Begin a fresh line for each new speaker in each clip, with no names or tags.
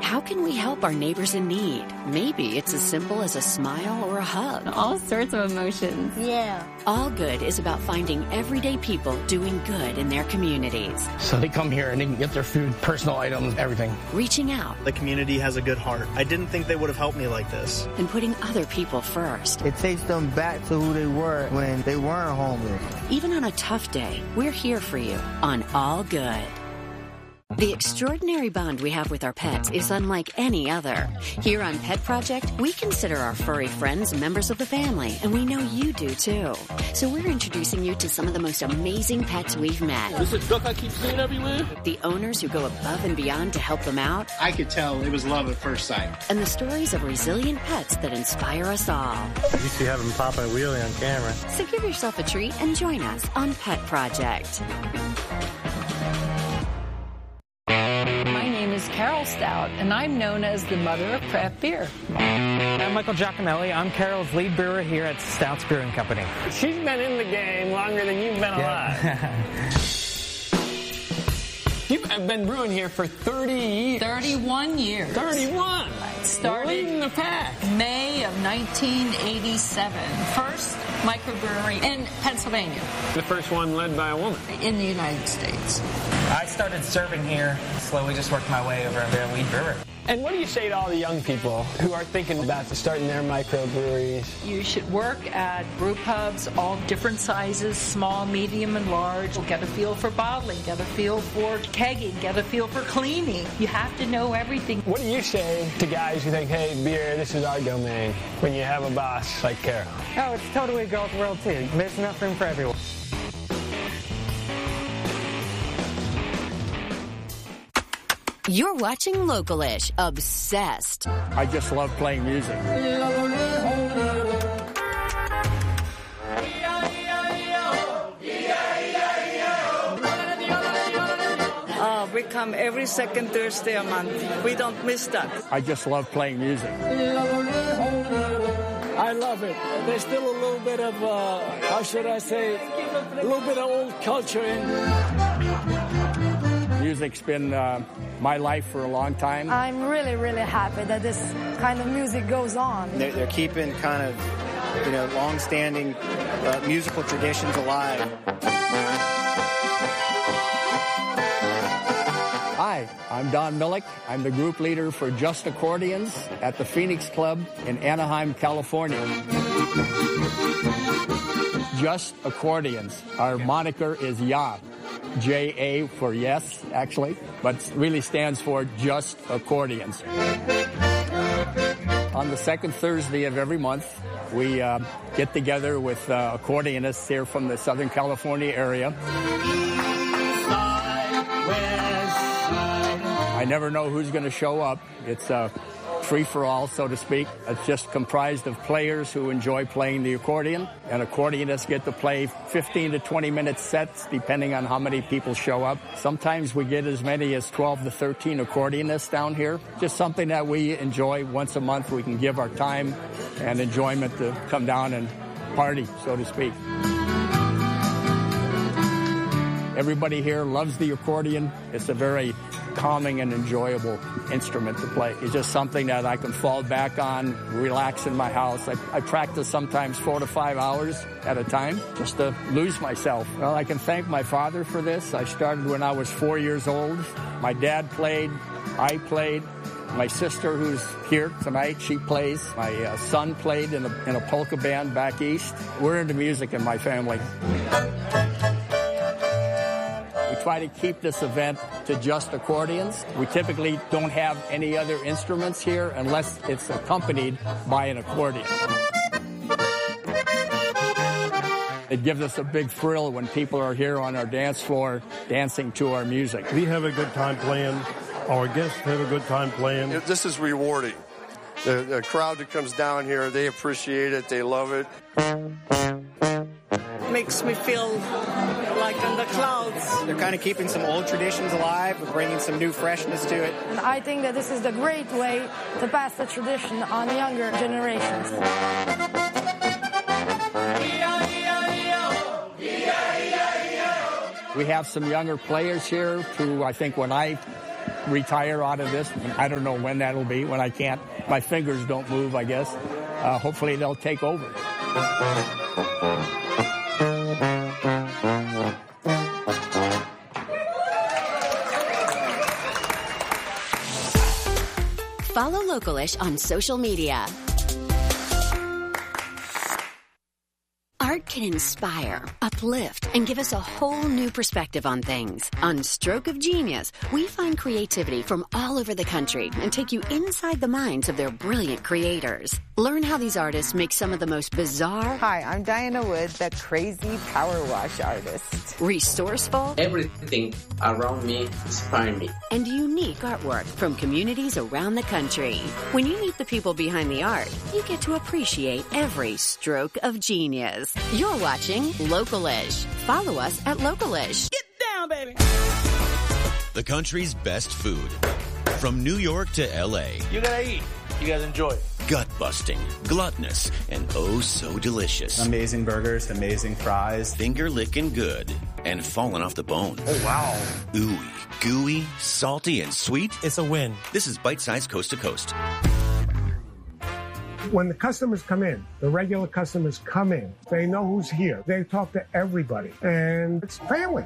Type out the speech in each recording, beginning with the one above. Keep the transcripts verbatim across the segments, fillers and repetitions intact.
How can we help our neighbors in need? Maybe it's as simple as a smile or a hug.
All sorts of emotions.
Yeah.
All Good is about finding everyday people doing good in their communities.
So they come here and they can get their food, personal items, everything.
Reaching out.
The community has a good heart. I didn't think they would have helped me like this.
And putting other people first.
It takes them back to who they were when they weren't homeless.
Even on a tough day, we're here for you on All Good. The extraordinary bond we have with our pets is unlike any other. Here on Pet Project, we consider our furry friends members of the family, and we know you do too. So we're introducing you to some of the most amazing pets we've met.
This is a duck I keep seeing everywhere.
The owners who go above and beyond to help them out.
I could tell it was love at first sight.
And the stories of resilient pets that inspire us all.
You used to have them popping a wheelie on camera.
So give yourself a treat and join us on Pet Project.
My name is Carol Stout, and I'm known as the mother of craft beer.
I'm Michael Giacomelli. I'm Carol's lead brewer here at Stout's Brewing Company.
She's been in the game longer than you've been alive.
Yeah.
You've been brewing here for thirty years.
thirty-one years.
thirty-one.
Started
leading the pack.
May of nineteen eighty-seven. First microbrewery in Pennsylvania.
The first one led by a woman.
In the United States.
I started serving here, slowly just worked my way over to lead brewer.
And what do you say to all the young people who are thinking about starting their microbreweries?
You should work at brew pubs, all different sizes, small, medium, and large. Get a feel for bottling, get a feel for kegging, get a feel for cleaning. You have to know everything.
What do you say to guys who think, hey, beer, this is our domain, when you have a boss like Carol?
Oh, it's totally a girl's world, too. There's enough room for everyone.
You're watching Local-ish, obsessed.
I just love playing music.
Uh, we come every second Thursday a month. We don't miss that.
I just love playing music.
I love it. There's still a little bit of, uh, how should I say, a little bit of old culture in
Music's been uh, my life for a long time.
I'm really, really happy that this kind of music goes on.
They're, they're keeping kind of, you know, long-standing uh, musical traditions alive.
Hi, I'm Don Millick. I'm the group leader for Just Accordions at the Phoenix Club in Anaheim, California. Just Accordions. Our moniker is Y A. J A for yes, actually, but really stands for Just Accordions. On the second Thursday of every month, we uh, get together with uh, accordionists here from the Southern California area. I never know who's going to show up. It's a free-for-all, so to speak. It's just comprised of players who enjoy playing the accordion, and accordionists get to play fifteen to twenty minute sets depending on how many people show up. Sometimes we get as many as twelve to thirteen accordionists down here. Just something that we enjoy. Once a month we can give our time and enjoyment to come down and party, so to speak. Everybody here loves the accordion. It's a very calming and enjoyable instrument to play. It's just something that I can fall back on, relax in my house. I, I practice sometimes four to five hours at a time just to lose myself. Well, I can thank my father for this. I started when I was four years old. My dad played, I played. My sister, who's here tonight, she plays. My uh, son played in a, in a polka band back east. We're into music in my family. We try to keep this event to just accordions. We typically don't have any other instruments here unless it's accompanied by an accordion. It gives us a big thrill when people are here on our dance floor dancing to our music.
We have a good time playing. Our guests have a good time playing.
This is rewarding. The, the crowd that comes down here, they appreciate it. They love it.
Makes me feel like on the clouds.
They're kind of keeping some old traditions alive, but bringing some new freshness to it.
And I think that this is the great way to pass the tradition on younger generations.
We have some younger players here who I think when I retire out of this. I don't know when that'll be, when I can't, my fingers don't move, I guess. Uh, hopefully they'll take over.
Follow Localish on social media. Art can inspire, uplift, and give us a whole new perspective on things. On Stroke of Genius, we find creativity from all over the country and take you inside the minds of their brilliant creators. Learn how these artists make some of the most bizarre...
Hi, I'm Diana Wood, the crazy power wash artist.
Resourceful...
Everything around me inspires me.
And unique artwork from communities around the country. When you meet the people behind the art, you get to appreciate every stroke of genius. You're watching Localish. Follow us at Localish.
Get down, baby!
The country's best food. From New York to L A.
You gotta eat. You guys enjoy it.
Gut-busting, gluttonous, and oh so delicious.
Amazing burgers, amazing fries.
Finger-licking good, and falling off the bone.
Oh, wow.
Ooey, gooey, salty, and sweet.
It's a win.
This is Bite Size Coast to Coast.
When the customers come in, the regular customers come in, they know who's here. They talk to everybody, and it's family.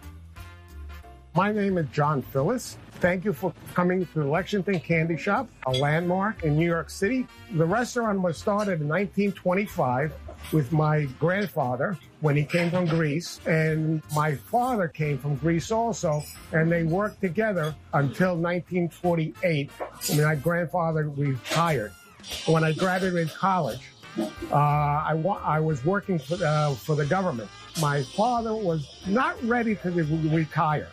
My name is John Phillis. Thank you for coming to the Lexington Candy Shop, a landmark in New York City. The restaurant was started in nineteen twenty-five with my grandfather when he came from Greece, and my father came from Greece also, and they worked together until nineteen forty-eight, when my grandfather retired. When I graduated college, uh, I, wa- I was working for, uh, for the government. My father was not ready to re- retire.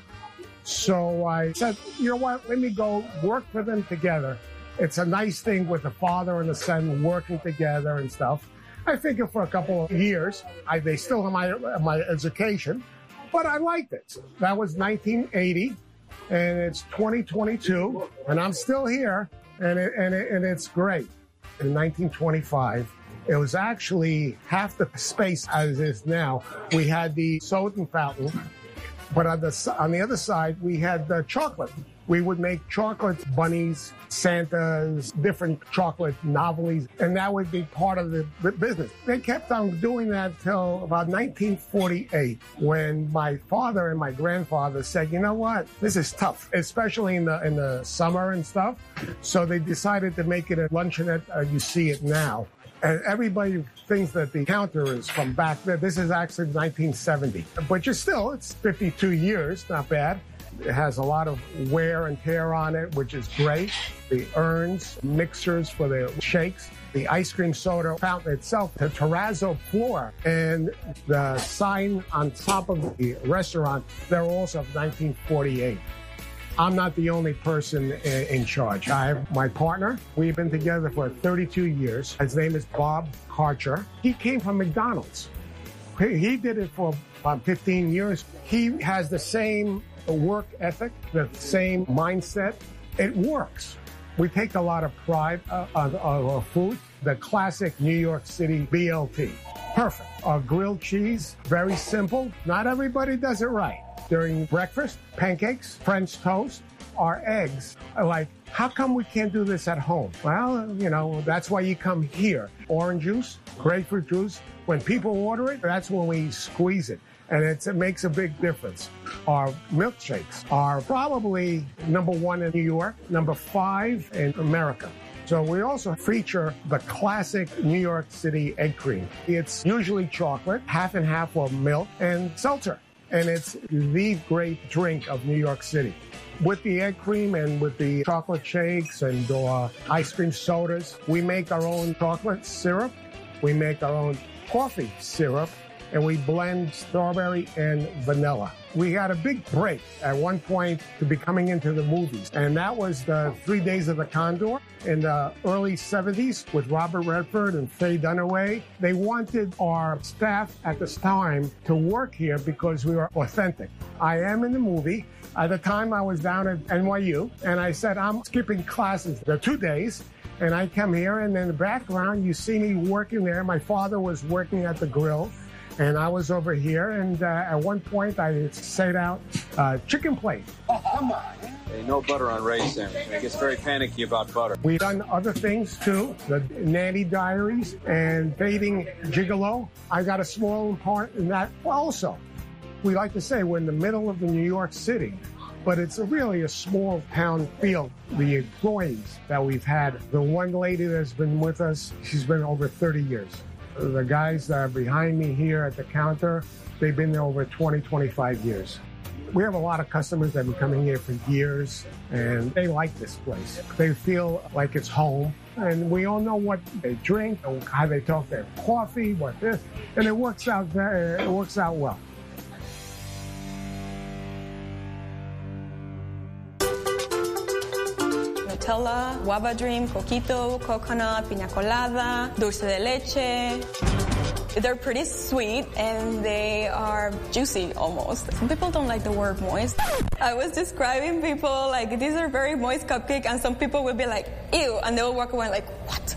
So I said, you know what, let me go work for them together. It's a nice thing with the father and the son working together and stuff. I figured for a couple of years, I, they still have my, my education, but I liked it. That was nineteen eighty, and it's twenty twenty-two, and I'm still here, and, it, and, it, and it's great. In nineteen twenty-five, it was actually half the space as it is now. We had the soda fountain, but on the, on the other side, we had the chocolate. We would make chocolate bunnies, Santas, different chocolate novelties, and that would be part of the, the business. They kept on doing that till about nineteen forty-eight, when my father and my grandfather said, you know what, this is tough, especially in the in the summer and stuff. So they decided to make it a luncheonette. Uh, you see it now. And everybody thinks that the counter is from back there. This is actually nineteen seventy. But you're still, it's fifty-two years, not bad. It has a lot of wear and tear on it, which is great. The urns, mixers for the shakes, the ice cream soda fountain itself, the terrazzo floor, and the sign on top of the restaurant, they're also of nineteen forty-eight. I'm not the only person in charge. I have my partner. We've been together for thirty-two years. His name is Bob Karcher. He came from McDonald's. He did it for about fifteen years. He has the same work ethic, the same mindset. It works. We take a lot of pride uh, on our food. The classic New York City B L T. Perfect. Our grilled cheese, very simple. Not everybody does it right. During breakfast, pancakes, French toast, our eggs. Like, how come we can't do this at home? Well, you know, that's why you come here. Orange juice, grapefruit juice. When people order it, that's when we squeeze it. And it's, it makes a big difference. Our milkshakes are probably number one in New York, number five in America. So we also feature the classic New York City egg cream. It's usually chocolate, half and half of milk, and seltzer. And it's the great drink of New York City. With the egg cream and with the chocolate shakes and uh, ice cream sodas, we make our own chocolate syrup. We make our own coffee syrup, and we blend strawberry and vanilla. We had a big break at one point to be coming into the movies, and that was the Three Days of the Condor in the early seventies with Robert Redford and Faye Dunaway. They wanted our staff at this time to work here because we were authentic. I am in the movie. At the time, I was down at N Y U, and I said, I'm skipping classes. There are two days. And I come here, and in the background, you see me working there. My father was working at the grill. And I was over here, and uh, at one point I set out uh, chicken plate.
Oh, come on. Hey, no butter on Ray's sandwich. He gets very panicky about butter.
We've done other things too, the Nanny Diaries and Dating Gigolo. I got a small part in that also. We like to say we're in the middle of the New York City, but it's a really a small town feel. The employees that we've had, the one lady that's been with us, she's been over thirty years. The guys that are behind me here at the counter, they've been there over twenty, twenty-five years. We have a lot of customers that have been coming here for years, and they like this place. They feel like it's home, and we all know what they drink, how they talk their coffee, what this, and it works out very, it works out well.
Nutella, guava dream, coquito, coconut, piña colada, dulce de leche. They're pretty sweet and they are juicy almost. Some people don't like the word moist. I was describing people like these are very moist cupcakes, and some people will be like, ew, and they will walk away like, what?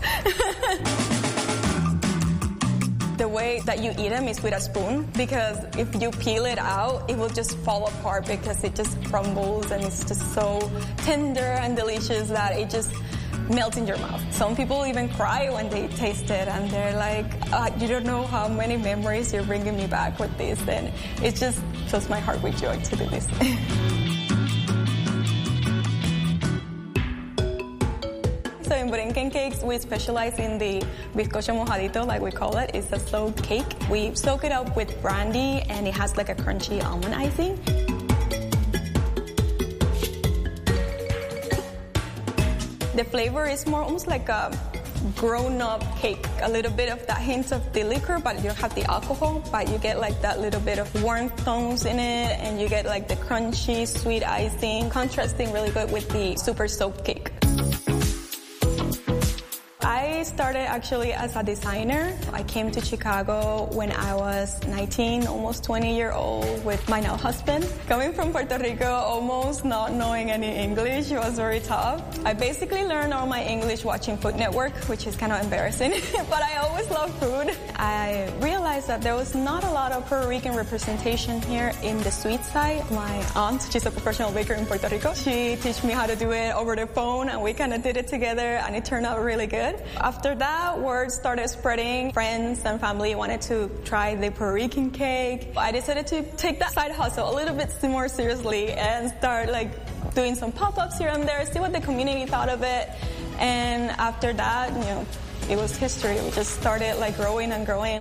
The way that you eat them is with a spoon, because if you peel it out, it will just fall apart because it just crumbles and it's just so tender and delicious that it just melts in your mouth. Some people even cry when they taste it, and they're like, uh, you don't know how many memories you're bringing me back with this, and it just fills my heart with joy to do this. So in Borinquen Cakes, we specialize in the bizcocho mojadito, like we call it. It's a soaked cake. We soak it up with brandy, and it has like a crunchy almond icing. The flavor is more almost like a grown-up cake. A little bit of that hint of the liquor, but you don't have the alcohol, but you get like that little bit of warm tones in it, and you get like the crunchy, sweet icing, contrasting really good with the super soaked cake. I started actually as a designer. I came to Chicago when I was nineteen, almost twenty year old with my now husband. Coming from Puerto Rico, almost not knowing any English, it was very tough. I basically learned all my English watching Food Network, which is kind of embarrassing, but I always loved food. I realized that there was not a lot of Puerto Rican representation here in the sweet side. My aunt, she's a professional baker in Puerto Rico. She taught me how to do it over the phone, and we kind of did it together, and it turned out really good. After that, word started spreading. Friends and family wanted to try the Puerto Rican cake. I decided to take that side hustle a little bit more seriously and start like doing some pop-ups here and there, see what the community thought of it. And after that, you know, it was history. We just started like growing and growing.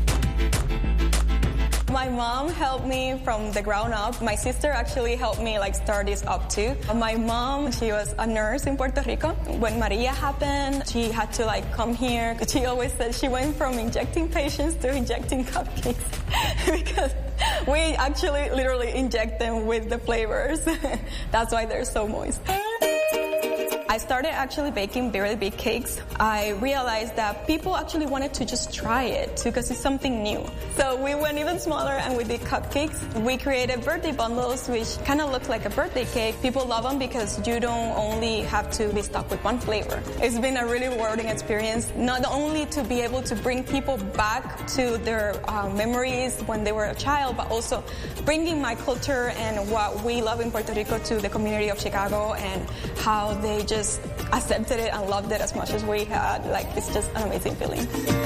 My mom helped me from the ground up. My sister actually helped me like start this up too. My mom, she was a nurse in Puerto Rico. When Maria happened, she had to like come here. She always said she went from injecting patients to injecting cupcakes because we actually literally inject them with the flavors. That's why they're so moist. I started actually baking very big cakes. I realized that people actually wanted to just try it because it's something new. So we went even smaller and we did cupcakes. We created birthday bundles, which kind of look like a birthday cake. People love them because you don't only have to be stuck with one flavor. It's been a really rewarding experience, not only to be able to bring people back to their uh, memories when they were a child, but also bringing my culture and what we love in Puerto Rico to the community of Chicago and how they just accepted it and loved it as much as we had. Like, it's just an amazing feeling.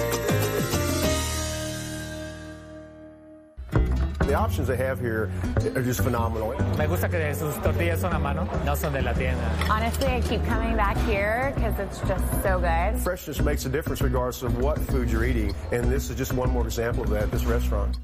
The options they have here are just phenomenal.
Me gusta que sus tortillas son a mano, no son de la tienda.
Honestly, I keep coming back here because it's just so good.
Freshness makes a difference regardless of what food you're eating, and this is just one more example of that at this restaurant.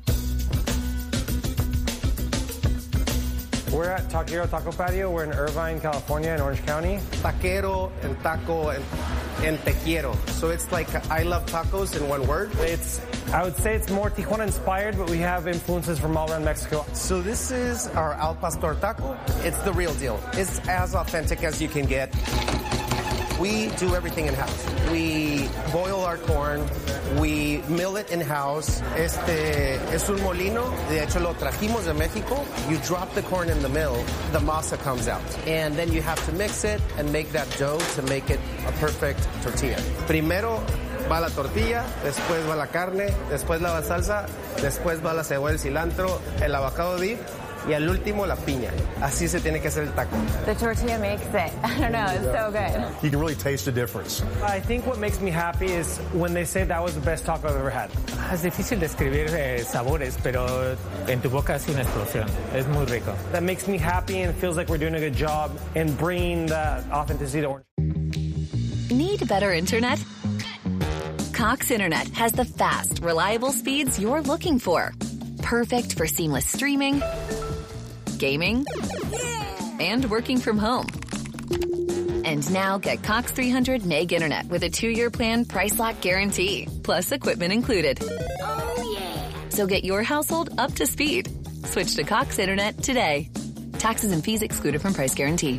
We're at Taquero Taco Patio. We're in Irvine, California, in Orange County.
Taquero and taco and, and te quiero. So it's like I love tacos in one word.
It's, I would say it's more Tijuana inspired, but we have influences from all around Mexico.
So this is our Al Pastor taco. It's the real deal. It's as authentic as you can get. We do everything in-house. We boil our corn. We mill it in-house. Este es un molino. De hecho, lo trajimos de Mexico. You drop the corn in the mill, the masa comes out. And then you have to mix it and make that dough to make it a perfect tortilla. Primero, va la tortilla, después va la carne, después la salsa, después va la cebolla, el cilantro, el avocado dip, y al último la piña. Así se tiene que hacer el taco.
The tortilla makes it. I don't know, it's so good.
You can really taste the difference.
I think what makes me happy is when they say that was the best taco I've ever had.
Es difícil describir eh, sabores, pero en tu boca es una explosión. Es muy rico.
That makes me happy and feels like we're doing a good job in bringing that authenticity to Orange.
Need better internet? Cox Internet has the fast, reliable speeds you're looking for. Perfect for seamless streaming, gaming, and working from home. And now get Cox three hundred meg internet with a two-year plan price lock guarantee, plus equipment included. Oh, yeah. So get your household up to speed. Switch to Cox Internet today. Taxes and fees excluded from price guarantee.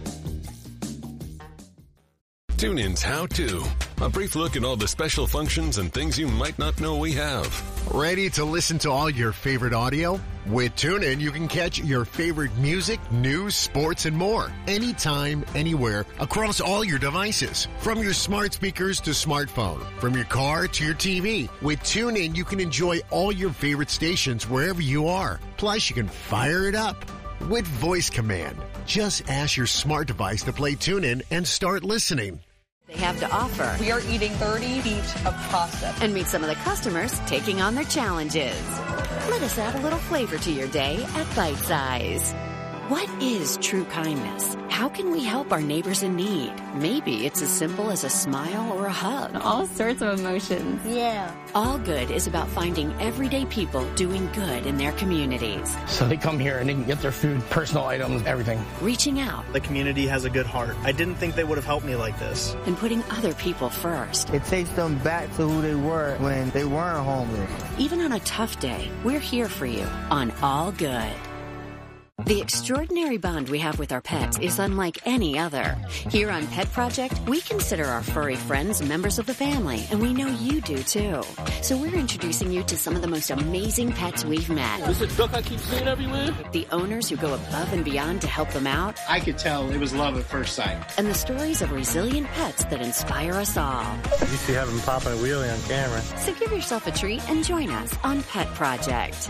TuneIn's How To. A brief look at all the special functions and things you might not know we have.
Ready to listen to all your favorite audio? With TuneIn, you can catch your favorite music, news, sports, and more. Anytime, anywhere, across all your devices. From your smart speakers to smartphone. From your car to your T V. With TuneIn, you can enjoy all your favorite stations wherever you are. Plus, you can fire it up with voice command. Just ask your smart device to play TuneIn and start listening.
They have to offer.
We are eating thirty feet of pasta.
And meet some of the customers taking on their challenges. Let us add a little flavor to your day at Bite Size. What is true kindness? How can we help our neighbors in need? Maybe it's as simple as a smile or a hug.
All sorts of emotions.
Yeah. All Good is about finding everyday people doing good in their communities.
So they come here and they can get their food, personal items, everything.
Reaching out.
The community has a good heart. I didn't think they would have helped me like this.
And putting other people first.
It takes them back to who they were when they weren't homeless.
Even on a tough day, we're here for you on All Good. The extraordinary bond we have with our pets is unlike any other. Here on Pet Project, we consider our furry friends members of the family, and we know you do too. So we're introducing you to some of the most amazing pets we've met.
This is a duck I keep seeing everywhere?
The owners who go above and beyond to help them out.
I could tell it was love at first sight.
And the stories of resilient pets that inspire us all.
You see having popping a wheelie on camera.
So give yourself a treat and join us on Pet Project.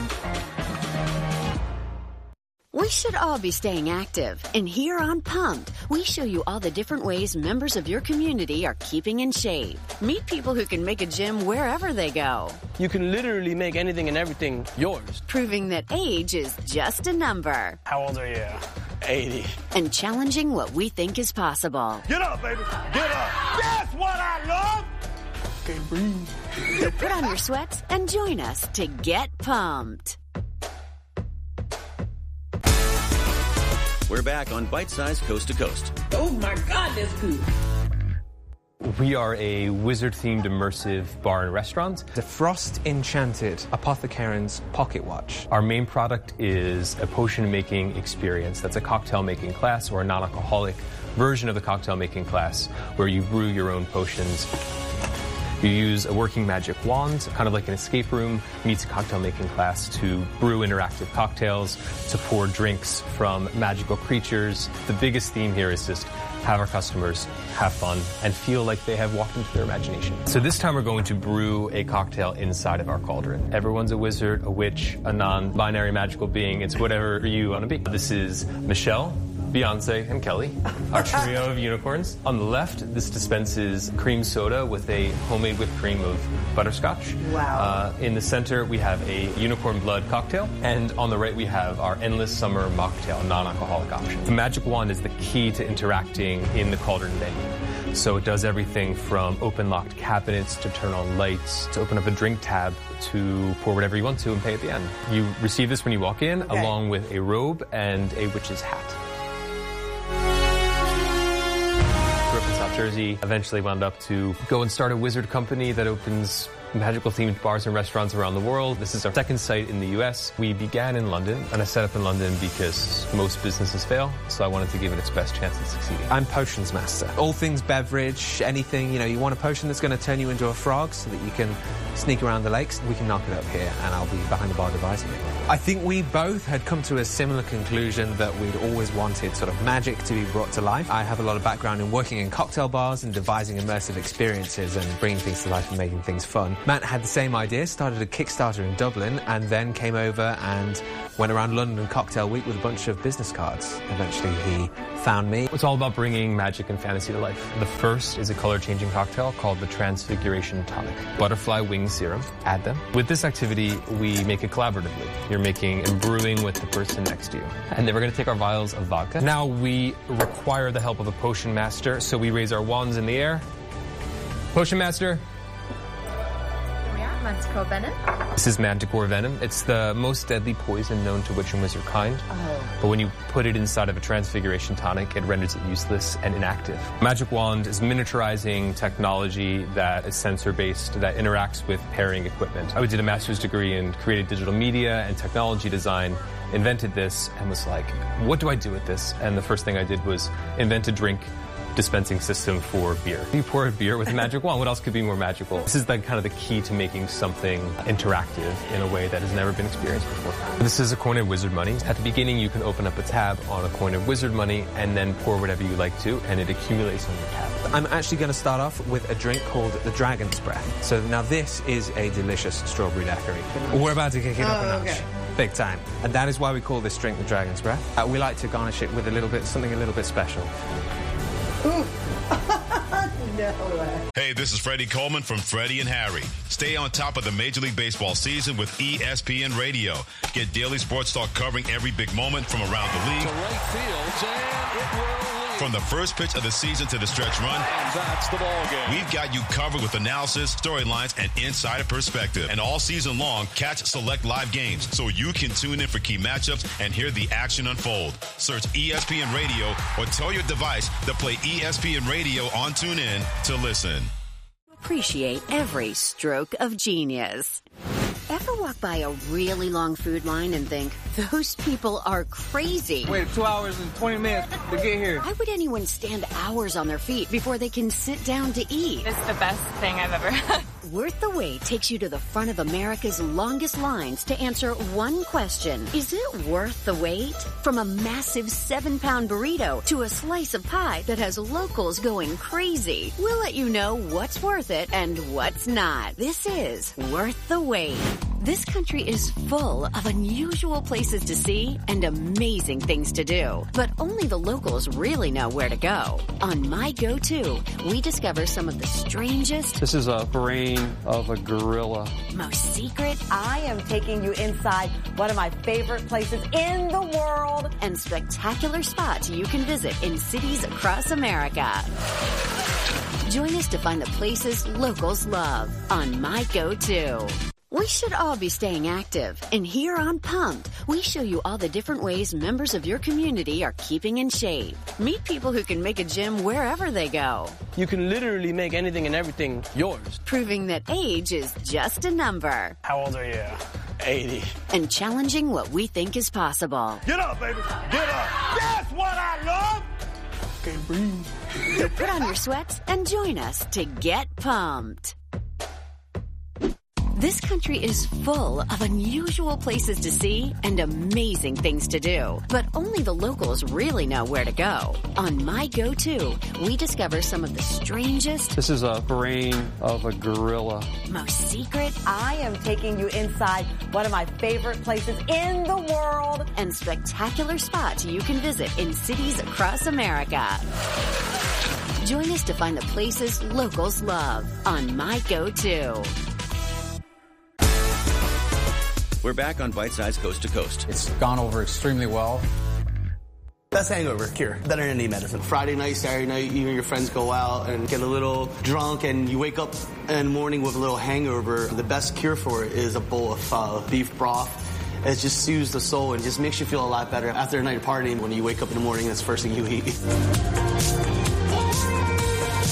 We should all be staying active, and here on Pumped, we show you all the different ways members of your community are keeping in shape. Meet people who can make a gym wherever they go.
You can literally make anything and everything yours.
Proving that age is just a number.
How old are you? eighty.
And challenging what we think is possible.
Get up, baby. Get up. That's what I love.
Okay, breathe.
So put on your sweats and join us to get pumped.
We're back on Bite Size Coast to Coast.
Oh my God, that's good.
We are a wizard-themed immersive bar and restaurant.
The Frost Enchanted Apothecarian's Pocket Watch.
Our main product is a potion-making experience. That's a cocktail-making class or a non-alcoholic version of the cocktail-making class where you brew your own potions. You use a working magic wand, kind of like an escape room meets a cocktail-making class, to brew interactive cocktails, to pour drinks from magical creatures. The biggest theme here is just have our customers have fun and feel like they have walked into their imagination. So this time we're going to brew a cocktail inside of our cauldron. Everyone's a wizard, a witch, a non-binary magical being. It's whatever you want to be. This is Michelle, Beyonce, and Kelly, our trio of unicorns. On the left, this dispenses cream soda with a homemade whipped cream of butterscotch.
Wow.
Uh, in the center, we have a unicorn blood cocktail. And on the right, we have our Endless Summer Mocktail, non-alcoholic option. The magic wand is the key to interacting in the cauldron menu. So it does everything from open locked cabinets to turn on lights, to open up a drink tab, to pour whatever you want to and pay at the end. You receive this when you walk in, okay, along with a robe and a witch's hat. Grew up in South Jersey, eventually wound up to go and start a wizard company that opens magical-themed bars and restaurants around the world. This is our second site in the U S. We began in London, and I set up in London because most businesses fail, so I wanted to give it its best chance at succeeding.
I'm Potions Master. All things beverage, anything, you know, you want a potion that's going to turn you into a frog so that you can sneak around the lakes, we can knock it up here, and I'll be behind the bar devising it. I think we both had come to a similar conclusion that we'd always wanted sort of magic to be brought to life. I have a lot of background in working in cocktail bars and devising immersive experiences and bringing things to life and making things fun. Matt had the same idea, started a Kickstarter in Dublin, and then came over and went around London Cocktail Week with a bunch of business cards. Eventually he found me.
It's all about bringing magic and fantasy to life. The first is a color-changing cocktail called the Transfiguration Tonic. Butterfly wing serum, add them. With this activity, we make it collaboratively. You're making and brewing with the person next to you. And then we're going to take our vials of vodka. Now we require the help of a potion master, so we raise our wands in the air. Potion master.
Manticore venom.
This is Manticore venom. It's the most deadly poison known to witch and wizard kind.
Oh.
But when you put it inside of a transfiguration tonic, it renders it useless and inactive. Magic Wand is miniaturizing technology that is sensor-based, that interacts with pairing equipment. I did a master's degree in creative digital media and technology design, invented this, and was like, what do I do with this? And the first thing I did was invent a drink dispensing system for beer. You pour a beer with a magic wand. What else could be more magical? This is the, kind of the key to making something interactive in a way that has never been experienced before. This is a coin of wizard money. At the beginning, you can open up a tab on a coin of wizard money and then pour whatever you like to, and it accumulates on your tab.
I'm actually going to start off with a drink called the Dragon's Breath. So now this is a delicious strawberry daiquiri. We're about to kick it up
Oh,
a notch.
okay.
Big time. And that is why we call this drink the Dragon's Breath. Uh, we like to garnish it with a little bit, something a little bit special.
No way.
Hey, this is Freddie Coleman from Freddie and Harry. Stay on top of the Major League Baseball season with E S P N Radio. Get daily sports talk covering every big moment from around the league.
To right field, and it will lead.
From the first pitch of the season to the stretch run,
And that's the ball game.
we've got you covered with analysis, storylines, and insider perspective. And all season long, catch select live games so you can tune in for key matchups and hear the action unfold. Search E S P N Radio or tell your device to play E S P N Radio on TuneIn to listen.
Appreciate every stroke of genius. Ever walk by a really long food line and think, those people are crazy?
Wait two hours and twenty minutes to get here.
Why would anyone stand hours on their feet before they can sit down to eat?
It's the best thing I've ever had.
Worth the Wait takes you to the front of America's longest lines to answer one question. Is it worth the wait? From a massive seven-pound burrito to a slice of pie that has locals going crazy. We'll let you know what's worth it and what's not. This is Worth the Wait. This country is full of unusual places to see and amazing things to do. But only the locals really know where to go. On My Go-To, we discover some of the strangest,
This is a brain of a gorilla.
most secret,
I am taking you inside one of my favorite places in the world.
and spectacular spots you can visit in cities across America. Join us to find the places locals love on My Go-To. We should all be staying active, and here on Pumped, we show you all the different ways members of your community are keeping in shape. Meet people who can make a gym wherever they go,
You can literally make anything and everything yours.
proving that age is just a number,
How old are you?
eighty.
and challenging what we think is possible.
Get up, baby. Get up. That's what I love.
Okay, breathe.
So put on your sweats and join us to get pumped. This country is full of unusual places to see and amazing things to do. But only the locals really know where to go. On My Go-To, we discover some of the strangest,
This is a brain of a gorilla.
most secret,
I am taking you inside one of my favorite places in the world.
and spectacular spots you can visit in cities across America. Join us to find the places locals love on My Go-To.
We're back on Bite Size Coast to Coast.
It's gone over extremely well.
Best hangover cure, better than any medicine. Friday night, Saturday night, you and your friends go out and get a little drunk and you wake up in the morning with a little hangover. The best cure for it is a bowl of uh, beef broth. It just soothes the soul and just makes you feel a lot better. After a night of partying, when you wake up in the morning, that's the first thing you eat.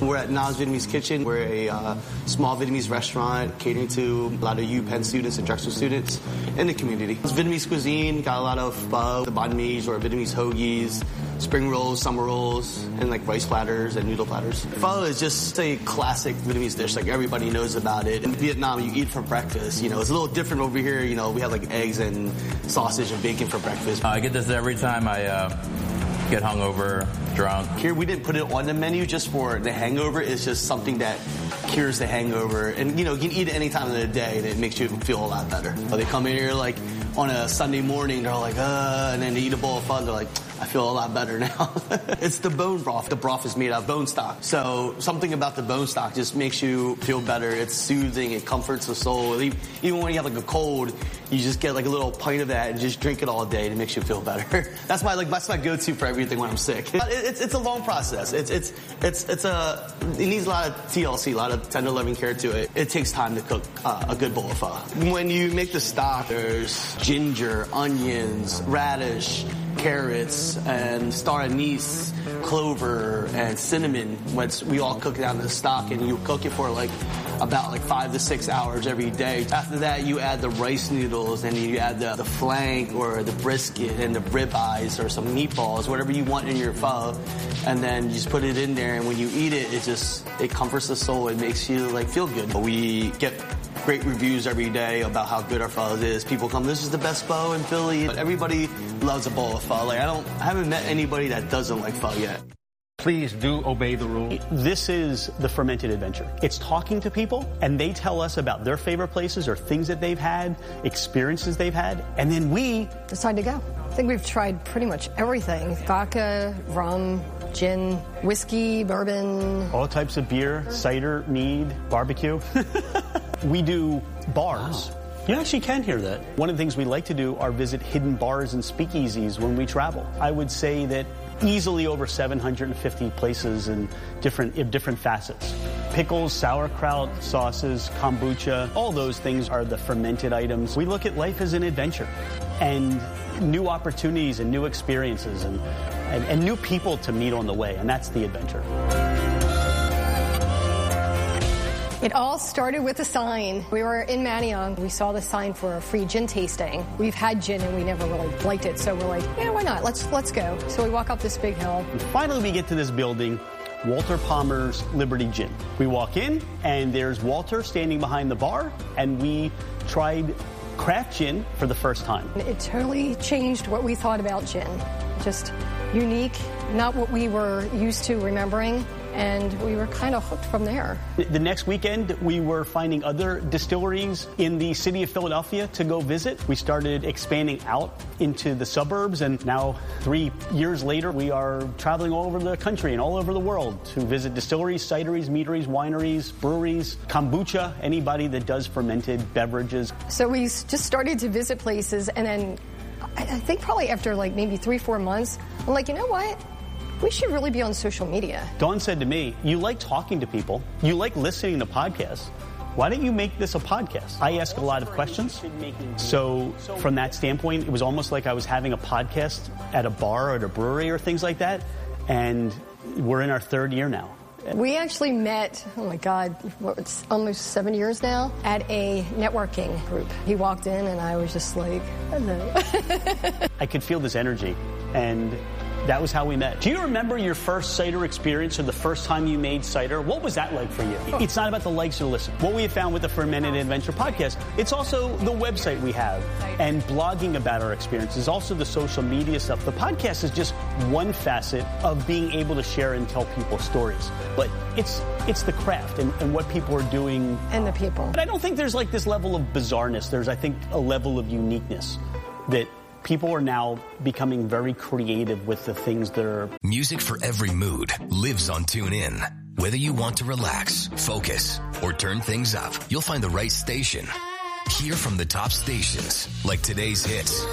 We're at Na's Vietnamese Kitchen. We're a uh, small Vietnamese restaurant catering to a lot of UPenn students and Drexel students in the community. It's Vietnamese cuisine, got a lot of pho, the banh mi's or Vietnamese hoagies, spring rolls, summer rolls, and like rice platters and noodle platters. Pho is just a classic Vietnamese dish, like everybody knows about it. In Vietnam, you eat for breakfast. You know, it's a little different over here. You know, we have like eggs and sausage and bacon for breakfast.
Uh, I get this every time I uh, get hungover, drunk.
Here, we didn't put it on the menu just for the hangover. It's just something that cures the hangover. And, you know, you can eat it any time of the day, and it makes you feel a lot better. So they come in here, like, on a Sunday morning, they're like, uh, and then they eat a bowl of pho, they're like, I feel a lot better now. It's the bone broth. The broth is made out of bone stock. So something about the bone stock just makes you feel better. It's soothing. It comforts the soul. Even when you have like a cold, you just get like a little pint of that and just drink it all day and it makes you feel better. That's my like that's my go-to for everything when I'm sick. It's it's a long process. It's it's it's it's a it needs a lot of T L C, a lot of tender loving care to it. It takes time to cook uh, a good bowl of pho. When you make the stock, there's ginger, onions, radish, carrots, and star anise, clover, and cinnamon. Once we all cook it out in the stock, and you cook it for like about like five to six hours every day. After that, you add the rice noodles, and you add the, the flank or the brisket and the ribeyes or some meatballs, whatever you want in your pho, and then you just put it in there. And when you eat it, it just it comforts the soul. It makes you like feel good. We get great reviews every day about how good our pho is. People come, this is the best pho in Philly. But everybody loves a bowl of pho. Like I don't, I haven't met anybody that doesn't like pho yet.
Please do obey the rules. This is the Fermented Adventure. It's talking to people, and they tell us about their favorite places or things that they've had, experiences they've had, and then we
decide to go. I think we've tried pretty much everything. Vodka, rum, gin, whiskey, bourbon.
All types of beer, cider, mead, barbecue. We do bars. Wow. You actually can hear that. One of the things we like to do are visit hidden bars and speakeasies when we travel. I would say that easily over seven hundred fifty places in different, in different facets. Pickles, sauerkraut, sauces, kombucha, all those things are the fermented items. We look at life as an adventure and new opportunities and new experiences and, and, and new people to meet on the way, and that's the adventure.
It all started with a sign. We were in Manayong. We saw the sign for a free gin tasting. We've had gin and we never really liked it, so we're like, yeah, why not? Let's let's go. So we walk up this big hill.
And finally, we get to this building, Walter Palmer's Liberty Gin. We walk in, and there's Walter standing behind the bar, and we tried craft gin for the first time.
It totally changed what we thought about gin. Just unique, not what we were used to remembering. And we were kind of hooked from there.
The next weekend, we were finding other distilleries in the city of Philadelphia to go visit. We started expanding out into the suburbs, and now three years later, we are traveling all over the country and all over the world to visit distilleries, cideries, meaderies, wineries, breweries, kombucha, anybody that does fermented beverages.
So we just started to visit places, and then I think probably after like maybe three, four months, I'm like, you know what? We should really be on social media.
Dawn said to me, you like talking to people. You like listening to podcasts. Why don't you make this a podcast? I ask a lot of questions. So from that standpoint, it was almost like I was having a podcast at a bar or at a brewery or things like that. And we're in our third year now.
We actually met, oh my God, what, it's almost seven years now, at a networking group. He walked in and I was just like, hello.
I could feel this energy, and that was how we met. Do you remember your first cider experience or the first time you made cider? What was that like for you? It's not about the likes or listen. What we have found with the Fermented Adventure podcast, it's also the website we have and blogging about our experiences, also the social media stuff. The podcast is just one facet of being able to share and tell people stories. But it's it's the craft and, and what people are doing.
And the people.
But I don't think there's like this level of bizarreness. There's, I think, a level of uniqueness that people are now becoming very creative with the things that are...
Music for every mood lives on TuneIn. Whether you want to relax, focus, or turn things up, you'll find the right station. Hear from the top stations, like today's hits,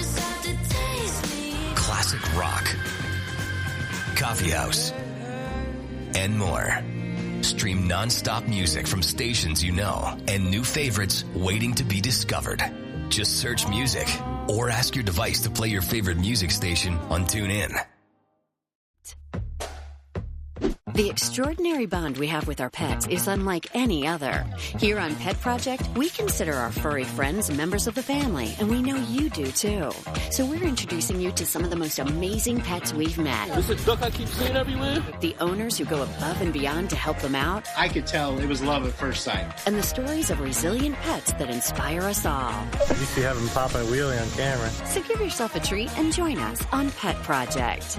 classic rock, coffee house, and more. Stream non-stop music from stations you know and new favorites waiting to be discovered. Just search music or ask your device to play your favorite music station on TuneIn.
The extraordinary bond we have with our pets is unlike any other. Here on Pet Project, we consider our furry friends members of the family, and we know you do too. So we're introducing you to some of the most amazing pets we've met.
This is a duck I keep seeing everywhere.
The owners who go above and beyond to help them out.
I could tell it was love at first sight.
And the stories of resilient pets that inspire us all.
You used to have him popping a wheelie on camera.
So give yourself a treat and join us on Pet Project.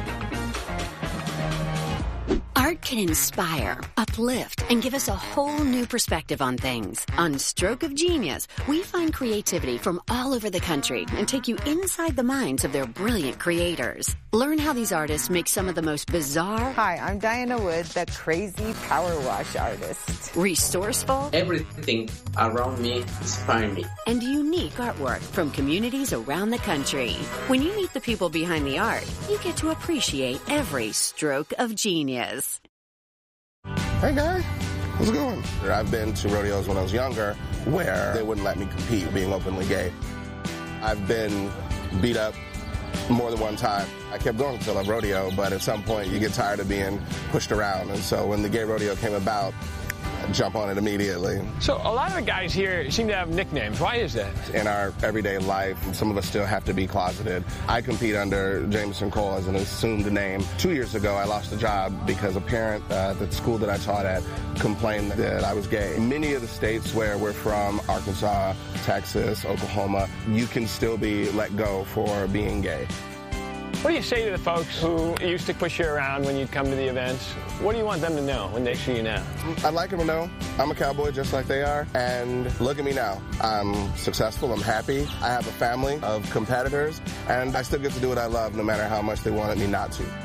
Art can inspire, uplift, and give us a whole new perspective on things. On Stroke of Genius, we find creativity from all over the country and take you inside the minds of their brilliant creators. Learn how these artists make some of the most bizarre...
Hi, I'm Diana Wood, the crazy power wash artist.
Resourceful...
Everything around me inspires me.
And unique artwork from communities around the country. When you meet the people behind the art, you get to appreciate every stroke of genius.
Hey guys, how's it going? I've been to rodeos when I was younger where they wouldn't let me compete being openly gay. I've been beat up more than one time. I kept going to the rodeo, but at some point you get tired of being pushed around. And so when the gay rodeo came about, I jump on it immediately.
So a lot of the guys here seem to have nicknames. Why is that?
In our everyday life, some of us still have to be closeted. I compete under Jameson Cole as an assumed name. Two years ago, I lost a job because a parent uh, at the school that I taught at complained that I was gay. In many of the states where we're from, Arkansas, Texas, Oklahoma, you can still be let go for being gay.
What do you say to the folks who used to push you around when you'd come to the events? What do you want them to know when they see you now?
I'd like them to know I'm a cowboy just like they are, and look at me now. I'm successful, I'm happy, I have a family of competitors, and I still get to do what I love no matter how much they wanted me not to.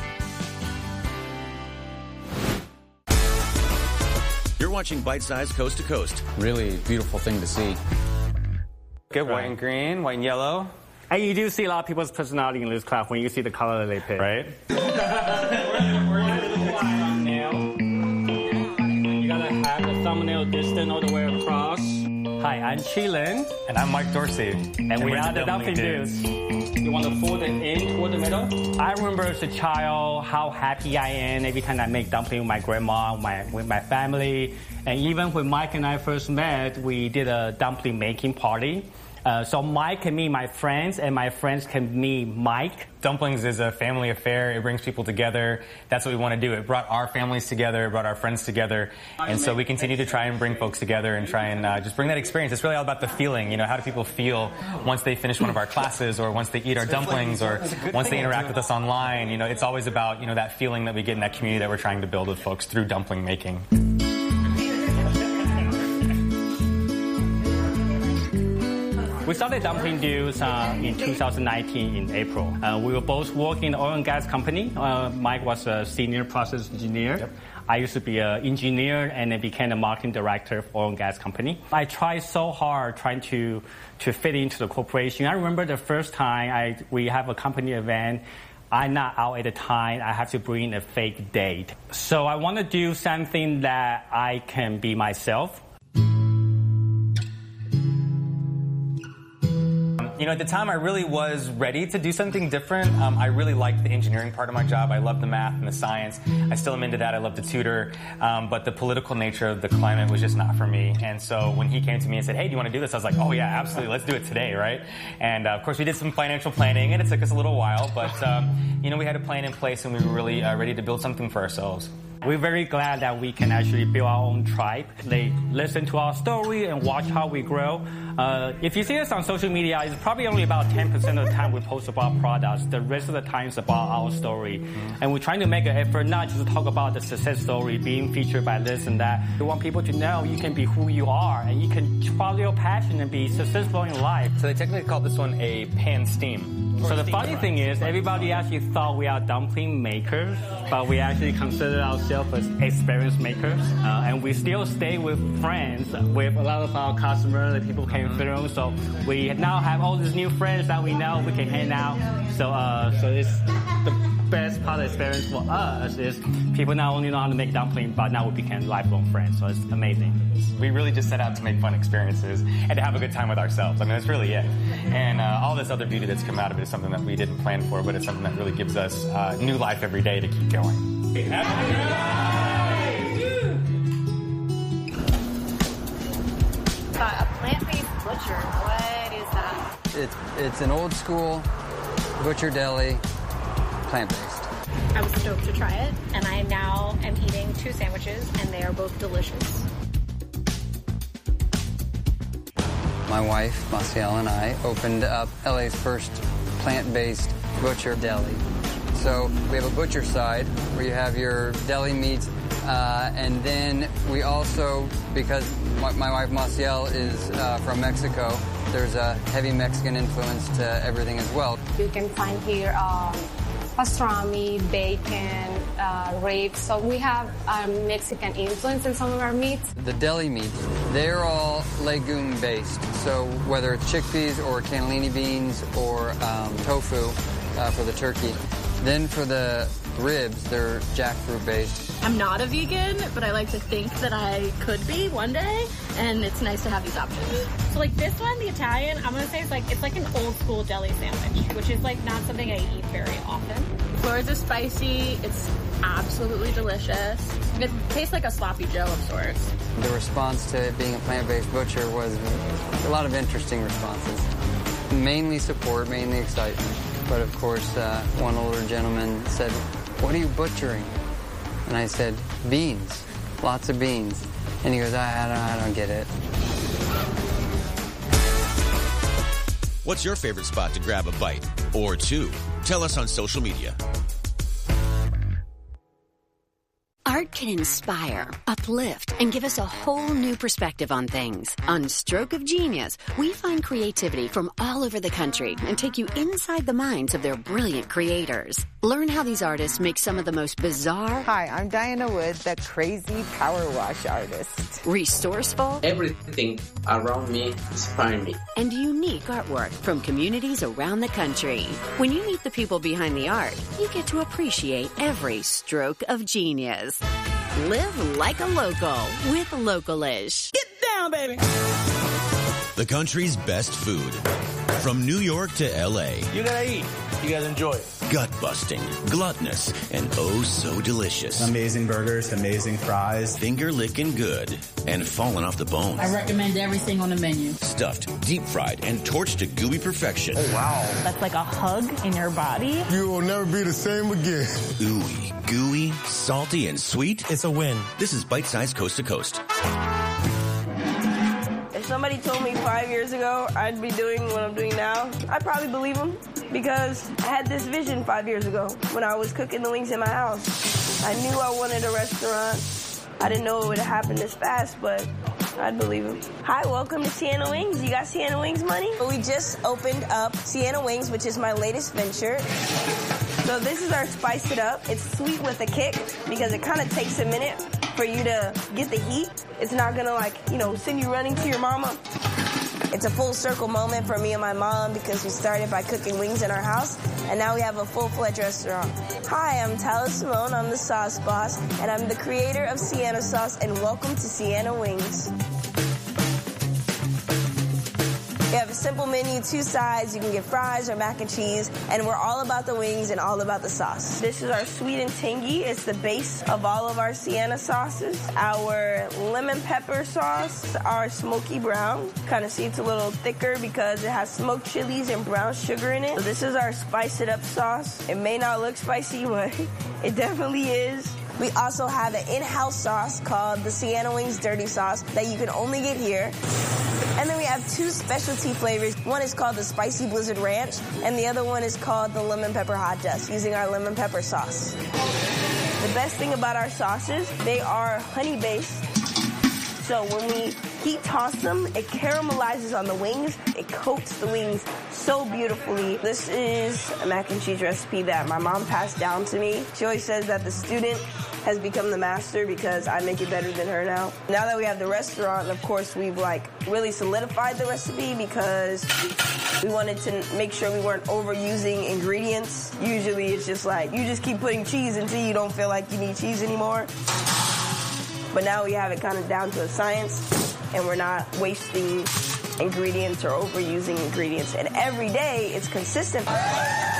You're watching Bite Size Coast to Coast.
Really beautiful thing to see.
Good, white and green, white and yellow.
And you do see a lot of people's personality in this class when you see the color that they pick.
Right.
You gotta have the thumbnail distant all the way across. Hi, I'm Chilin.
And I'm Mike Dorsey.
And, and we are the Dumpling Dudes. You want to fold it in toward the middle? I remember as a child how happy I am every time I make dumpling with my grandma, my, with my family. And even when Mike and I first met, we did a dumpling making party. Uh, so Mike can meet my friends, and my friends can meet Mike.
Dumplings is a family affair. It brings people together. That's what we want to do. It brought our families together. It brought our friends together. And so we continue to try and bring folks together and try and uh, just bring that experience. It's really all about the feeling. You know, how do people feel once they finish one of our classes, or once they eat our dumplings, or once they interact with us online? You know, it's always about, you know, that feeling that we get in that community that we're trying to build with folks through dumpling making.
We started Dumpling Dudes uh, in two thousand nineteen in April. Uh, we were both working in an oil and gas company. Uh, Mike was a senior process engineer. Yep. I used to be an engineer and then became a marketing director for oil and gas company. I tried so hard trying to, to fit into the corporation. I remember the first time I, we have a company event. I'm not out at the time. I have to bring a fake date. So I want to do something that I can be myself.
You know, at the time, I really was ready to do something different. Um, I really liked the engineering part of my job. I loved the math and the science. I still am into that. I love to tutor. Um, but the political nature of the climate was just not for me. And so when he came to me and said, hey, do you want to do this? I was like, oh, yeah, absolutely. Let's do it today, right? And, uh, of course, we did some financial planning, and it took us a little while. But, um, you know, we had a plan in place, and we were really uh, ready to build something for ourselves.
We're very glad that we can actually build our own tribe. They listen to our story and watch how we grow. Uh, if you see us on social media, it's probably only about ten percent of the time we post about products. The rest of the time is about our story. Mm-hmm. And we're trying to make an effort not just to talk about the success story, being featured by this and that. We want people to know you can be who you are and you can follow your passion and be successful in life.
So they technically call this one a pan steam.
So the funny thing is, everybody actually thought we are dumpling makers, but we actually consider ourselves as experience makers. Uh, and we still stay with friends, with a lot of our customers that people came through. So we now have all these new friends that we know we can hang out. So, uh, so it's the best part of the experience for us is people not only know how to make dumplings, but now we became lifelong friends. So it's amazing.
We really just set out to make fun experiences and to have a good time with ourselves. I mean, that's really it. And uh, all this other beauty that's come out of it is something that we didn't plan for, but it's something that really gives us uh, new life every day to keep going.
It's an old school butcher deli, plant-based.
I was stoked to try it, and I now am eating two sandwiches, and they are both delicious.
My wife, Marciel, and I opened up L A's first plant-based butcher deli. So we have a butcher side where you have your deli meats, uh, and then we also, because my, my wife Marciel is uh, from Mexico, there's a heavy Mexican influence to everything as well.
You can find here um, pastrami, bacon, uh, ribs. So we have um, Mexican influence in some of our meats.
The deli meats, they're all legume based. So whether it's chickpeas or cannellini beans or um, tofu uh, for the turkey. Then for the ribs, they're jackfruit based.
I'm not a vegan, but I like to think that I could be one day, and it's nice to have these options. So like this one, the Italian, I'm gonna say it's like it's like an old school deli sandwich, which is like not something I eat very often. Floors are spicy, it's absolutely delicious. It tastes like a sloppy Joe of sorts.
The response to it being a plant-based butcher was a lot of interesting responses. Mainly support, mainly excitement. But of course, uh, one older gentleman said, "What are you butchering?" And I said, "Beans, lots of beans." And he goes, I, I, don't, I don't get it.
What's your favorite spot to grab a bite or two? Tell us on social media.
Art can inspire, uplift, and give us a whole new perspective on things. On Stroke of Genius, we find creativity from all over the country and take you inside the minds of their brilliant creators. Learn how these artists make some of the most bizarre...
Hi, I'm Diana Wood, the crazy power wash artist.
Resourceful...
Everything around me inspires me.
And unique artwork from communities around the country. When you meet the people behind the art, you get to appreciate every stroke of genius. Live like a local with Localish.
Get down, baby.
The country's best food. From New York to L A.
You gotta eat. You gotta enjoy it.
Gut-busting, gluttonous, and oh so delicious.
Amazing burgers, amazing fries.
Finger-licking good, and falling off the bone.
I recommend everything on the menu.
Stuffed, deep-fried, and torched to gooey perfection.
Oh, wow. That's like a hug in your body.
You will never be the same again.
Ooey, gooey, salty, and sweet.
It's a win.
This is Bite Size Coast to Coast.
If somebody told me five years ago I'd be doing what I'm doing now, I'd probably believe them because I had this vision five years ago when I was cooking the wings in my house. I knew I wanted a restaurant. I didn't know it would happen this fast, but I'd believe him. Hi, welcome to Sienna Wings. You got Sienna Wings money? We just opened up Sienna Wings, which is my latest venture. So this is our Spice It Up. It's sweet with a kick because it kind of takes a minute for you to get the heat. It's not gonna like, you know, send you running to your mama. It's a full circle moment for me and my mom because we started by cooking wings in our house and now we have a full-fledged restaurant. Hi, I'm Tala Simone. I'm the sauce boss and I'm the creator of Sienna Sauce and welcome to Sienna Wings. We have a simple menu, two sides. You can get fries or mac and cheese, and we're all about the wings and all about the sauce. This is our sweet and tangy. It's the base of all of our Sienna sauces. Our lemon pepper sauce, our smoky brown. Kind of see it's a little thicker because it has smoked chilies and brown sugar in it. So this is our Spice It Up sauce. It may not look spicy, but it definitely is. We also have an in-house sauce called the Sienna Wings Dirty Sauce that you can only get here. And then we have two specialty flavors. One is called the Spicy Blizzard Ranch, and the other one is called the Lemon Pepper Hot Dust, using our lemon pepper sauce. The best thing about our sauces, they are honey-based. So when we heat toss them, it caramelizes on the wings. It coats the wings so beautifully. This is a mac and cheese recipe that my mom passed down to me. She always says that the student has become the master because I make it better than her now. Now that we have the restaurant, of course, we've like really solidified the recipe because we wanted to make sure we weren't overusing ingredients. Usually it's just like, you just keep putting cheese until you don't feel like you need cheese anymore. But now we have it kind of down to a science and we're not wasting ingredients or overusing ingredients. And every day it's consistent.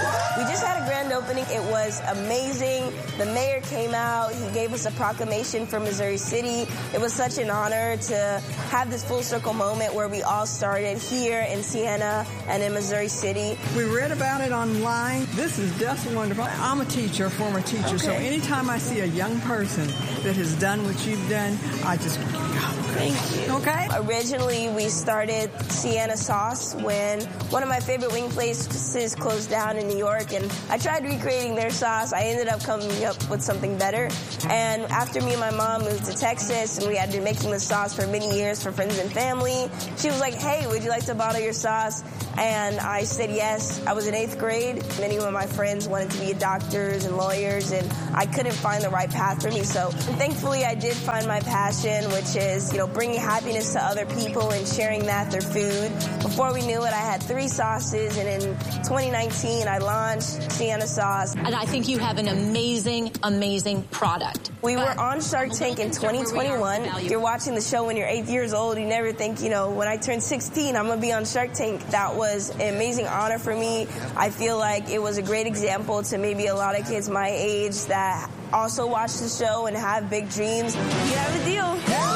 We just had a grand opening. It was amazing. The mayor came out. He gave us a proclamation for Missouri City. It was such an honor to have this full circle moment where we all started here in Siena and in Missouri City.
We read about it online. This is just wonderful. I'm a teacher, a former teacher, okay. So anytime I see a young person that has done what you've done, I just
thank you.
Okay.
Originally, we started Siena Sauce when one of my favorite wing places closed down in New York, and I tried recreating their sauce. I ended up coming up with something better. And after me and my mom moved to Texas, and we had been making the sauce for many years for friends and family, she was like, hey, would you like to bottle your sauce? And I said yes. I was in eighth grade. Many of my friends wanted to be doctors and lawyers, and I couldn't find the right path for me. So thankfully, I did find my passion, which is, you know, bringing happiness to other people and sharing that through food. Before we knew it, I had three sauces, and in twenty nineteen, I launched Siena Sauce.
And I think you have an amazing, amazing product.
We were on Shark Tank in twenty twenty-one. If you're watching the show when you're eight years old, you never think, you know, when I turn sixteen, I'm going to be on Shark Tank. That was an amazing honor for me. I feel like it was a great example to maybe a lot of kids my age that also watch the show and have big dreams. You have a deal.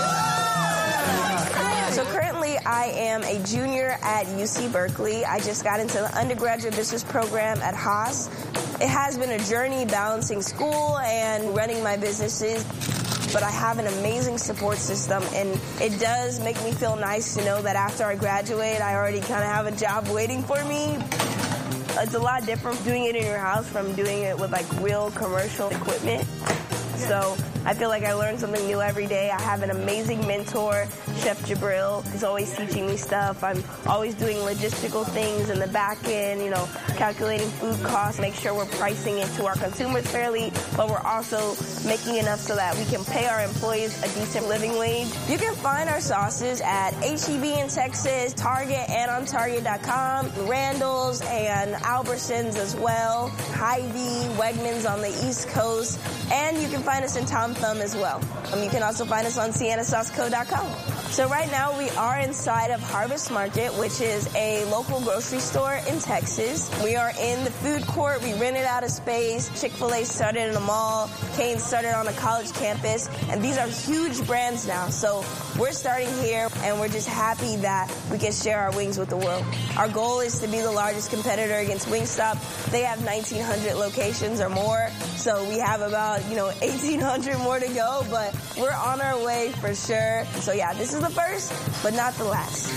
So currently, I am a junior at U C Berkeley. I just got into the undergraduate business program at Haas. It has been a journey balancing school and running my businesses, but I have an amazing support system, and it does make me feel nice to know that after I graduate, I already kind of have a job waiting for me. It's a lot different doing it in your house from doing it with like real commercial equipment. So I feel like I learn something new every day. I have an amazing mentor, Chef Jabril. He's always teaching me stuff. I'm always doing logistical things in the back end, you know, calculating food costs, make sure we're pricing it to our consumers fairly, but we're also making enough so that we can pay our employees a decent living wage. You can find our sauces at H E B in Texas, Target, and on Target dot com, Randall's and Albertsons as well, Hy-Vee, Wegmans on the East Coast, and you can find us in Tom Thumb as well. Um, you can also find us on Siena Sauce Co dot com. So right now we are inside of Harvest Market, which is a local grocery store in Texas. We are in the food court. We rented out a space. Chick-fil-A started in a mall. Cane's started on a college campus. And these are huge brands now. So we're starting here, and we're just happy that we can share our wings with the world. Our goal is to be the largest competitor against Wingstop. They have nineteen hundred locations or more. So we have about, you know, eighteen hundred more to go, but we're on our way for sure. So yeah, this is the first, but not the last.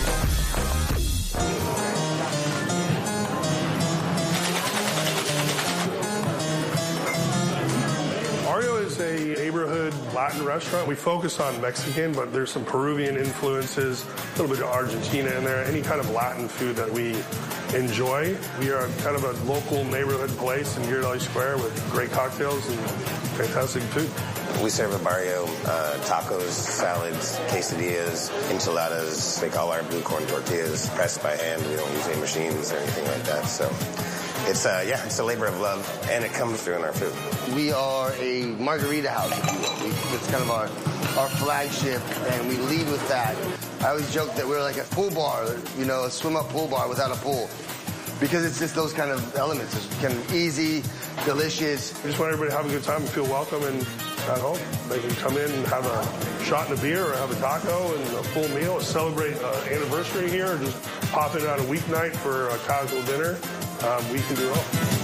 Barrio is a neighborhood Latin restaurant. We focus on Mexican, but there's some Peruvian influences, a little bit of Argentina in there, any kind of Latin food that we enjoy. We are kind of a local neighborhood place in Ghirardelli Square with great cocktails and fantastic food.
We serve at Barrio uh, tacos, salads, quesadillas, enchiladas. They call our blue corn tortillas pressed by hand. We don't use any machines or anything like that. So it's, uh, yeah, it's a labor of love, and it comes through in our food.
We are a margarita house, if you will. We, it's kind of our, our flagship, and we lead with that. I always joke that we're like a pool bar, you know, a swim-up pool bar without a pool. Because it's just those kind of elements. It's kind of easy, delicious.
We just want everybody to have a good time and feel welcome and at home. They can come in and have a shot and a beer or have a taco and a full meal, or celebrate an anniversary here, or just pop in on a weeknight for a casual dinner. Um, we can do it all.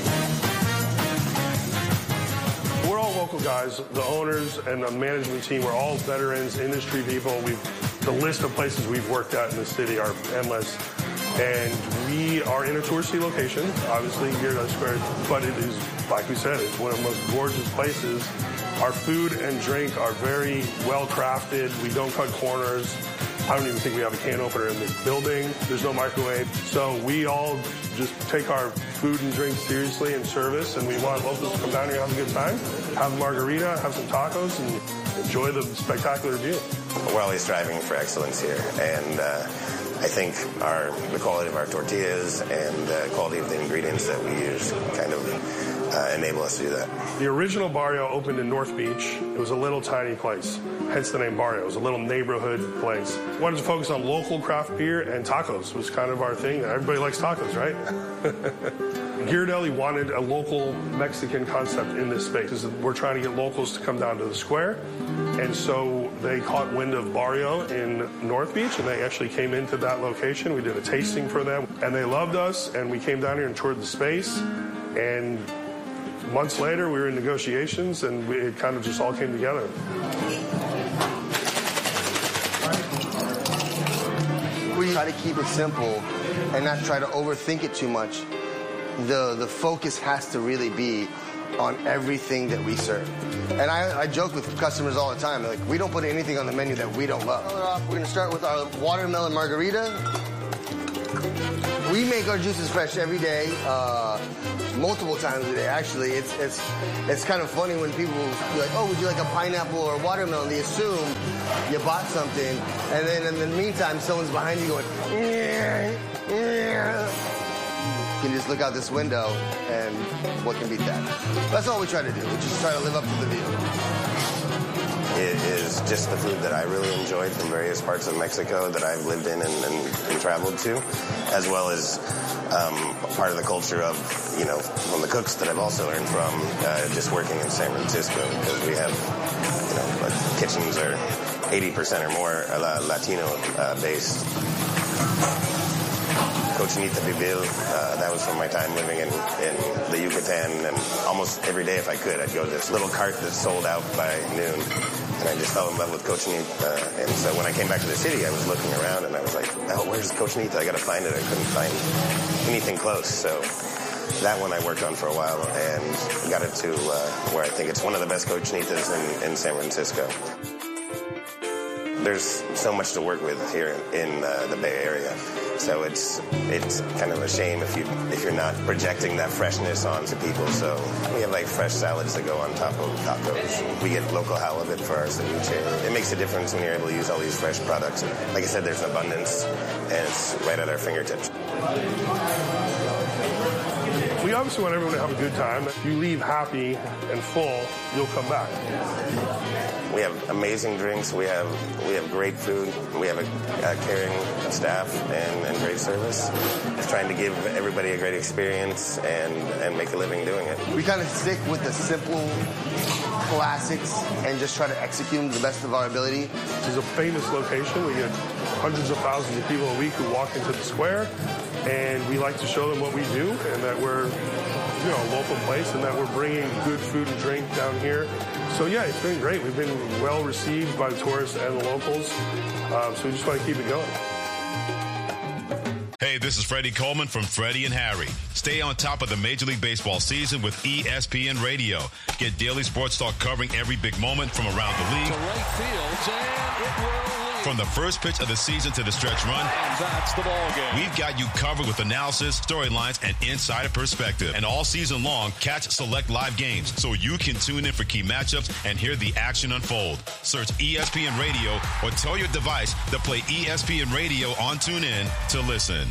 We're all local guys. The owners and the management team, we're all veterans, industry people. We've the list of places we've worked at in the city are endless. And we are in a touristy location, obviously, Ghirardelli Square, but it is, like we said, it's one of the most gorgeous places. Our food and drink are very well crafted. We don't cut corners. I don't even think we have a can opener in this building. There's no microwave. So we all just take our food and drink seriously in service, and we want locals to come down here and have a good time, have a margarita, have some tacos, and enjoy the spectacular view.
We're always striving for excellence here, and uh, I think our the quality of our tortillas and the quality of the ingredients that we use kind of uh, enable us to do that.
The original Barrio opened in North Beach. It was a little tiny place, hence the name Barrio. It was a little neighborhood place. We wanted to focus on local craft beer, and tacos was kind of our thing. Everybody likes tacos, right? Ghirardelli wanted a local Mexican concept in this space. We're trying to get locals to come down to the square. And so they caught wind of Barrio in North Beach, and they actually came into that location. We did a tasting for them, and they loved us, and we came down here and toured the space. And months later, we were in negotiations, and we, it kind of just all came together.
We try to keep it simple and not try to overthink it too much. The the focus has to really be on everything that we serve. And I, I joke with customers all the time, like, we don't put anything on the menu that we don't love. We're gonna start with our watermelon margarita. We make our juices fresh every day, uh, multiple times a day, actually. It's it's it's kind of funny when people be like, oh, would you like a pineapple or a watermelon? They assume you bought something, and then in the meantime, someone's behind you going, yeah, yeah. You can just look out this window, and what can beat that? That's all we try to do. We just try to live up to the view.
It is just the food that I really enjoyed from various parts of Mexico that I've lived in and, and, and traveled to, as well as um, part of the culture of, you know, from the cooks that I've also learned from uh, just working in San Francisco, because we have, you know, like, kitchens are eighty percent or more uh, Latino uh, based. Cochinita Pibil, uh, that was from my time living in, in the Yucatan, and almost every day if I could, I'd go to this little cart that sold out by noon, and I just fell in love with Cochinita. And so when I came back to the city, I was looking around, and I was like, oh, where's Cochinita? I gotta find it. I couldn't find anything close, so that one I worked on for a while, and got it to uh, where I think it's one of the best Cochinitas in, in San Francisco. There's so much to work with here in uh, the Bay Area. So it's it's kind of a shame if you if you're not projecting that freshness onto people. So we have like fresh salads that go on top of tacos. We get local halibut for our ceviche. It makes a difference when you're able to use all these fresh products. Like I said, there's an abundance, and it's right at our fingertips.
We obviously want everyone to have a good time. If you leave happy and full, you'll come back.
We have amazing drinks. We have we have great food. We have a, a caring staff and, and great service. Just trying to give everybody a great experience and, and make a living doing it.
We kind of stick with the simple classics and just try to execute them to the best of our ability.
This is a famous location. We get hundreds of thousands of people a week who walk into the square, and we like to show them what we do and that we're, you know, a local place and that we're bringing good food and drink down here. So yeah, it's been great. We've been well received by the tourists and the locals. Um, so we just want to keep it going.
Hey, this is Freddie Coleman from Freddie and Harry. Stay on top of the Major League Baseball season with E S P N Radio. Get daily sports talk covering every big moment from around the league.
To right field, and it will lead.
From the first pitch of the season to the stretch run,
and that's the ball game.
We've got you covered with analysis, storylines, and insider perspective. And all season long, catch select live games so you can tune in for key matchups and hear the action unfold. Search E S P N Radio or tell your device to play E S P N Radio on TuneIn to listen.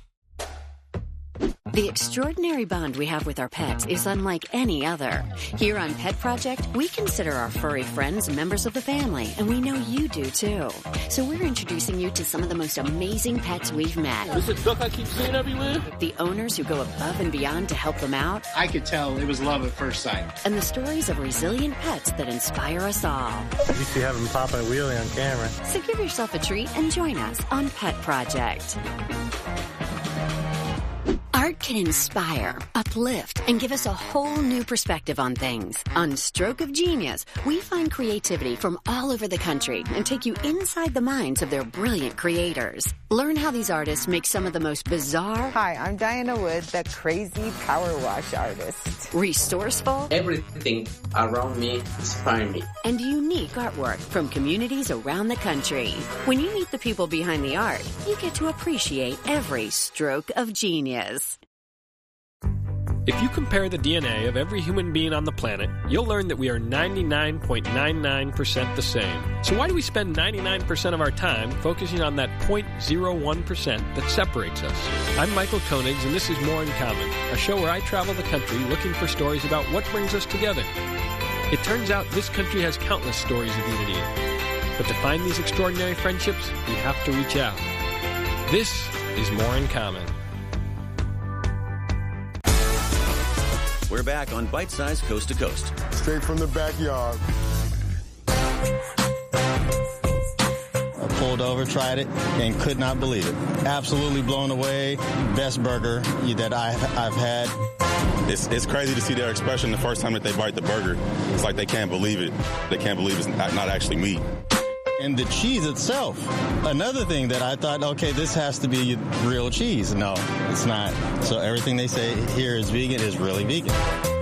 The extraordinary bond we have with our pets is unlike any other. Here on Pet Project, we consider our furry friends members of the family, and we know you do too. So we're introducing you to some of the most amazing pets we've met.
Is it duck I keep seeing everywhere?
The owners who go above and beyond to help them out.
I could tell it was love at first sight.
And the stories of resilient pets that inspire us all.
You see having popping a wheelie on camera.
So give yourself a treat and join us on Pet Project. Art can inspire, uplift, and give us a whole new perspective on things. On Stroke of Genius, we find creativity from all over the country and take you inside the minds of their brilliant creators. Learn how these artists make some of the most bizarre...
Hi, I'm Diana Wood, the crazy power wash artist.
Resourceful...
Everything around me inspires me.
And unique artwork from communities around the country. When you meet the people behind the art, you get to appreciate every stroke of genius.
If you compare the D N A of every human being on the planet, you'll learn that we are ninety-nine point nine nine percent the same. So why do we spend ninety-nine percent of our time focusing on that zero point zero one percent that separates us? I'm Michael Koenigs, and this is More in Common, a show where I travel the country looking for stories about what brings us together. It turns out this country has countless stories of unity. But to find these extraordinary friendships, we have to reach out. This is More in Common.
We're back on Bite Size Coast to Coast.
Straight from the backyard.
I pulled over, tried it, and could not believe it. Absolutely blown away. Best burger that I've, I've had.
It's, it's crazy to see their expression the first time that they bite the burger. It's like they can't believe it. They can't believe it's not, not actually meat.
And the cheese itself, another thing that I thought, okay, this has to be real cheese. No, it's not. So everything they say here is vegan is really vegan.